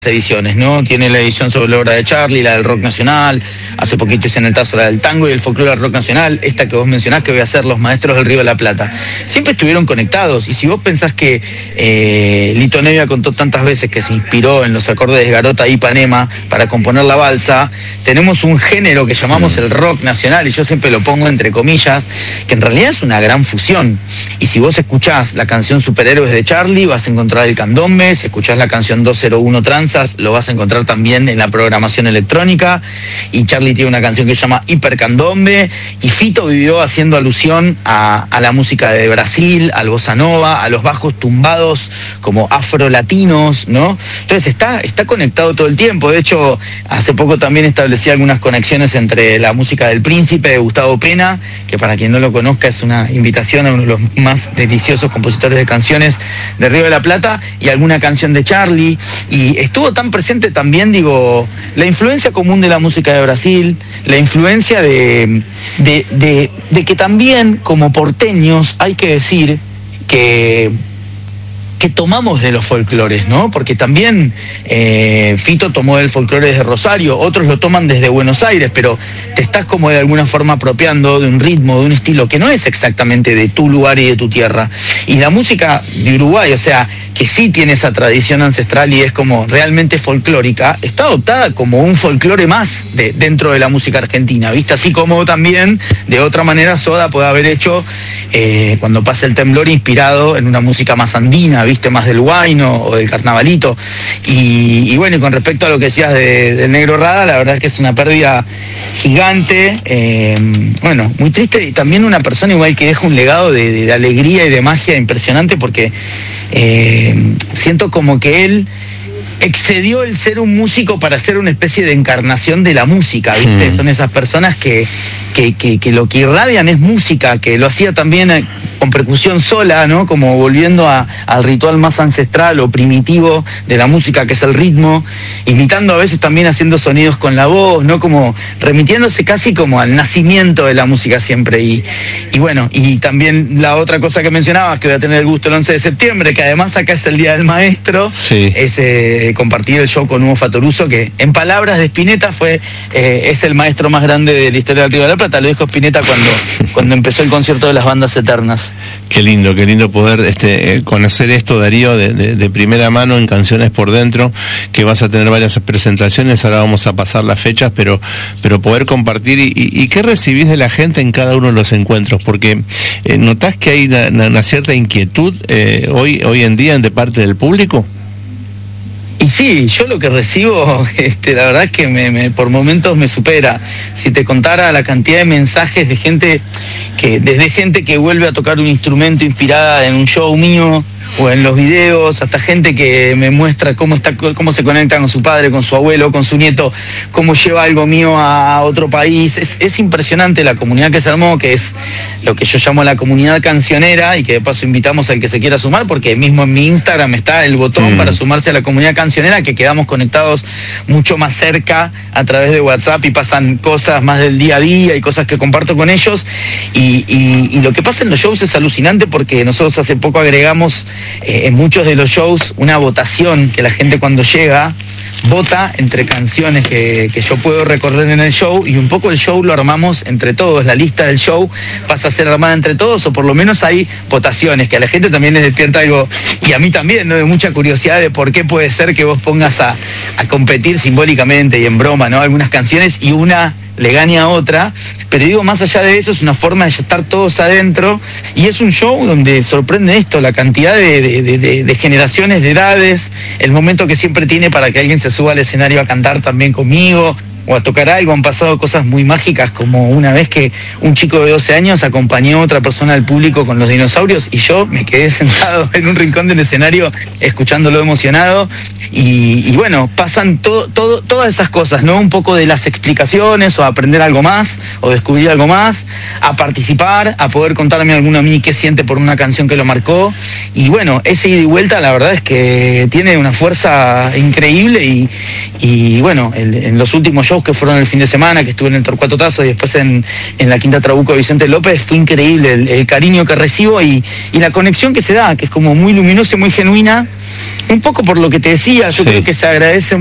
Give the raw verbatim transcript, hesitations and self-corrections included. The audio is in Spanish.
ediciones, ¿no? Tiene la edición sobre la obra de Charly, la del rock nacional, hace poquito hice en el Tazo la del tango y el folclore del rock nacional, esta que vos mencionás que voy a hacer Los Maestros del Río de la Plata. Siempre estuvieron conectados, y si vos pensás que eh, Lito Nevia contó tantas veces que se inspiró en los acordes de Garota y Ipanema para componer la balsa, tenemos un género que llamamos el rock nacional, y yo siempre lo pongo entre comillas, que en realidad es una gran fusión. Y si vos escuchás la canción Superhéroes de Charly, vas a encontrar el candombe. Si escuchás la canción dos cero uno Trans, lo vas a encontrar también en la programación electrónica, y Charly tiene una canción que se llama Hipercandombe, y Fito vivió haciendo alusión a, a la música de Brasil, al bossa nova, a los bajos tumbados como afrolatinos, ¿no? Entonces está, está conectado todo el tiempo. De hecho, hace poco también establecí algunas conexiones entre la música del Príncipe de Gustavo Pena, que para quien no lo conozca es una invitación a uno de los más deliciosos compositores de canciones de Río de la Plata, y alguna canción de Charly, y estuvo tan presente también, digo, la influencia común de la música de Brasil, la influencia de, de, de, de que también como porteños hay que decir que... que tomamos de los folclores, ¿no? Porque también eh, Fito tomó el folclore desde Rosario, otros lo toman desde Buenos Aires, pero te estás como de alguna forma apropiando de un ritmo, de un estilo que no es exactamente de tu lugar y de tu tierra. Y la música de Uruguay, o sea, que sí tiene esa tradición ancestral y es como realmente folclórica, está adoptada como un folclore más de, dentro de la música argentina, ¿viste? Así como también, de otra manera, Soda puede haber hecho, eh, Cuando pasa el temblor, inspirado en una música más andina, ¿viste? Más del huayno o del carnavalito. Y, y bueno, y con respecto a lo que decías de, del Negro Rada, la verdad es que es una pérdida gigante, eh, bueno, muy triste, y también una persona igual que deja un legado de, de alegría y de magia impresionante, porque eh, siento como que él excedió el ser un músico para ser una especie de encarnación de la música, ¿viste? Mm. Son esas personas que, que, que, que lo que irradian es música, que lo hacía también con percusión sola, ¿no? Como volviendo a, al ritual más ancestral o primitivo de la música, que es el ritmo, imitando a veces también haciendo sonidos con la voz, ¿no? Como remitiéndose casi como al nacimiento de la música siempre. Y, y bueno, y también la otra cosa que mencionabas, que voy a tener el gusto el once de septiembre, que además acá es el Día del Maestro, sí. es eh, compartir el show con Hugo Fatoruso, que en palabras de Spinetta fue, eh, es el maestro más grande de la historia del Río de la Plata. Lo dijo Spinetta cuando, cuando empezó el concierto de las bandas eternas. Qué lindo, qué lindo poder este, conocer esto, Darío, de, de, de primera mano en Canciones por Dentro, que vas a tener varias presentaciones, ahora vamos a pasar las fechas, pero, pero poder compartir, y, y, y qué recibís de la gente en cada uno de los encuentros, porque eh, ¿notás que hay una, una cierta inquietud eh, hoy, hoy en día de parte del público? Y sí, yo lo que recibo, este, la verdad es que me, me, por momentos me supera. Si te contara la cantidad de mensajes de gente, que desde gente que vuelve a tocar un instrumento inspirada en un show mío, o en los videos, hasta gente que me muestra cómo está, cómo se conecta con su padre, con su abuelo, con su nieto, cómo lleva algo mío a otro país. Es, es impresionante la comunidad que se armó, que es lo que yo llamo la comunidad cancionera, y que de paso invitamos al que se quiera sumar, porque mismo en mi Instagram está el botón mm. para sumarse a la comunidad cancionera, que quedamos conectados mucho más cerca a través de WhatsApp, y pasan cosas más del día a día y cosas que comparto con ellos. Y, y, y lo que pasa en los shows es alucinante, porque nosotros hace poco agregamos Eh, en muchos de los shows una votación, que la gente cuando llega vota entre canciones que, que yo puedo recorrer en el show, y un poco el show lo armamos entre todos. La lista del show pasa a ser armada entre todos, o por lo menos hay votaciones, que a la gente también les despierta algo, y a mí también, ¿no? De mucha curiosidad de por qué puede ser que vos pongas a, a competir simbólicamente y en broma, ¿no? Algunas canciones, y una le gane a otra. Pero digo, más allá de eso, es una forma de estar todos adentro, y es un show donde sorprende esto, la cantidad de, de, de, de generaciones, de edades, el momento que siempre tiene para que alguien se suba al escenario a cantar también conmigo, o a tocar algo. Han pasado cosas muy mágicas, como una vez que un chico de doce años acompañó a otra persona del público con los dinosaurios, y yo me quedé sentado en un rincón del escenario escuchándolo emocionado. Y, y bueno, pasan todo, todo, todas esas cosas, ¿no? Un poco de las explicaciones, o aprender algo más, o descubrir algo más, a participar, a poder contarme alguno a mí qué siente por una canción que lo marcó. Y bueno, ese ida y vuelta, la verdad es que tiene una fuerza increíble, y, y bueno, el, en los últimos shows que fueron el fin de semana, que estuve en el Torcuato Tazo y después en, en la Quinta Trabuco de Vicente López, fue increíble el, el cariño que recibo y, y la conexión que se da, que es como muy luminosa y muy genuina, un poco por lo que te decía, yo sí. creo que se agradece